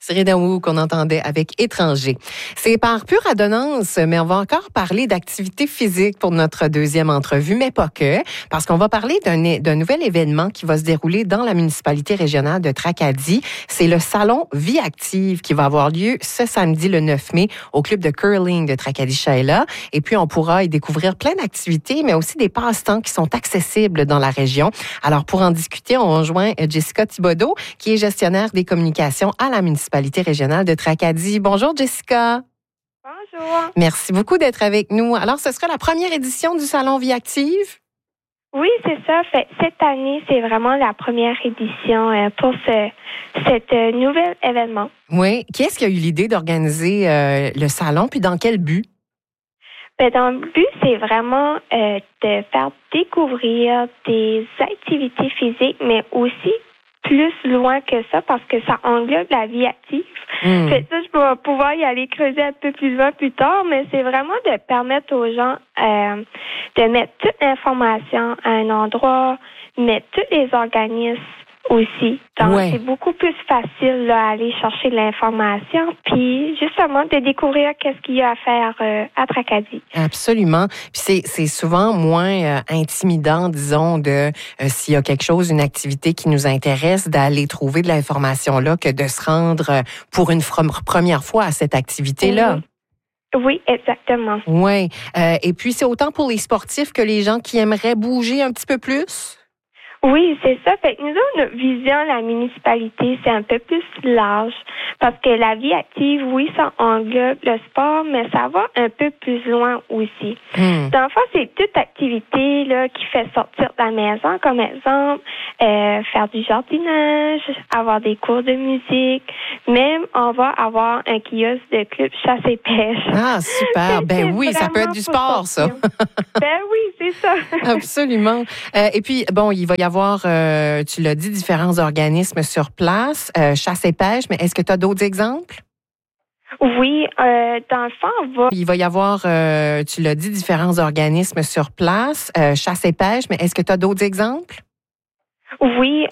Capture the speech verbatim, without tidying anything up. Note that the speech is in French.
Cyril Daou qu'on entendait avec Étranger. C'est par pure adonnance, mais on va encore parler d'activité physique pour notre deuxième entrevue, mais pas que, parce qu'on va parler d'un, d'un nouvel événement qui va se dérouler dans la municipalité régionale de Tracadie. C'est le Salon Vie Active qui va avoir lieu ce samedi le neuf mai au club de curling de Tracadie-Shaila. Et puis, on pourra y découvrir plein d'activités, mais aussi des passe-temps qui sont accessibles dans la région. Alors, pour en discuter, on rejoint Jessica Thibodeau, qui est gestionnaire des communications à la municipalité régionale de Tracadie. Bonjour, Jessica. Bonjour. Merci beaucoup d'être avec nous. Alors, ce sera la première édition du Salon Vie Active? Oui, c'est ça. Fait, cette année, c'est vraiment la première édition euh, pour ce cet euh, nouvel événement. Oui. Qui est-ce qui a eu l'idée d'organiser euh, le salon, puis dans quel but? Ben, dans le but, c'est vraiment euh, de faire découvrir des activités physiques, mais aussi plus loin que ça, parce que ça englobe la vie active. Mmh. Fait ça, je vais pouvoir y aller creuser un peu plus loin plus tard, mais c'est vraiment de permettre aux gens euh, de mettre toute l'information à un endroit, mettre tous les organismes aussi. Donc, ouais. C'est beaucoup plus facile là, aller chercher de l'information, puis justement de découvrir qu'est-ce qu'il y a à faire euh, à Tracadie. Absolument. Puis c'est, c'est souvent moins euh, intimidant, disons, de euh, s'il y a quelque chose, une activité qui nous intéresse, d'aller trouver de l'information là que de se rendre euh, pour une f- première fois à cette activité-là. Oui. Oui, exactement. Oui. Euh, et puis, c'est autant pour les sportifs que les gens qui aimeraient bouger un petit peu plus? Oui, c'est ça. Fait que nous autres, notre vision, la municipalité, c'est un peu plus large. Parce que la vie active, oui, ça englobe le sport, mais ça va un peu plus loin aussi. Mmh. Dans le fond, c'est toute activité là, qui fait sortir de la maison, comme exemple, euh, faire du jardinage, avoir des cours de musique. Même, on va avoir un kiosque de club chasse et pêche. Ah, super. Ben oui, ça peut être du sport, ça. Ben oui, c'est ça. Absolument. Euh, et puis, bon, il va y avoir, euh, tu l'as dit, différents organismes sur place, euh, chasse et pêche, mais est-ce que tu as d'autres exemples? Oui, euh, dans le fond, on va... Il va y avoir, euh, tu l'as dit, différents organismes sur place, euh, chasse et pêche, mais est-ce que tu as d'autres exemples? Oui,